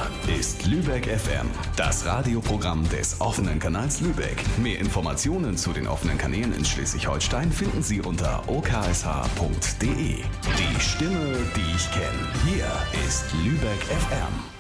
ist Lübeck FM, das Radioprogramm des offenen Kanals Lübeck. Mehr Informationen zu den offenen Kanälen in Schleswig-Holstein finden Sie unter oksh.de. Die Stimme, die ich kenne. Hier ist Lübeck FM.